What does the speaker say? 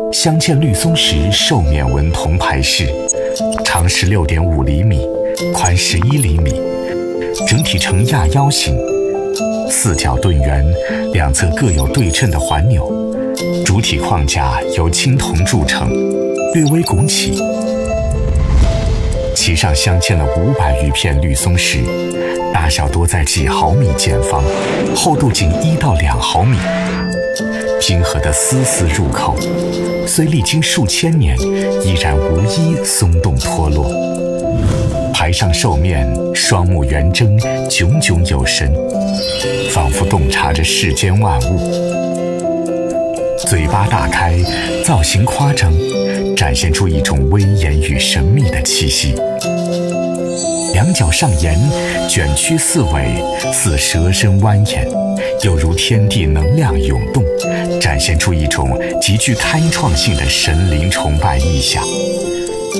镶嵌绿松石兽面纹铜牌饰，长16.5厘米，宽11厘米，整体呈亚腰形，四角盾圆，两侧各有对称的环钮，主体框架由青铜铸成，略微拱起。其上镶嵌了500余片绿松石，大小多在几毫米见方，厚度仅1到2毫米，拼合得丝丝入扣，虽历经数千年，依然无一松动脱落。牌上兽面双目圆睁，炯炯有神，仿佛洞察着世间万物。嘴巴大开，造型夸张，展现出一种威严与神秘的气息。两脚上沿，卷曲四尾，似蛇身蜿蜒，又如天地能量涌动，展现出一种极具开创性的神灵崇拜意象。